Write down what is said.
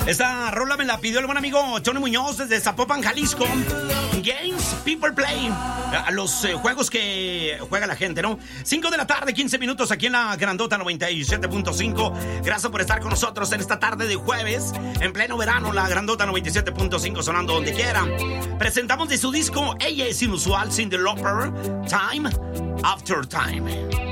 Esta rola me la pidió el buen amigo Tony Muñoz desde Zapopan, Jalisco. Games People Play. A los juegos que juega la gente, ¿no? 5 de la tarde, 15 minutos aquí en la Grandota 97.5. Gracias por estar con nosotros en esta tarde de jueves. En pleno verano, la Grandota 97.5 sonando donde quiera. Presentamos de su disco Ella es Inusual, Cyndi Lauper, Time After Time.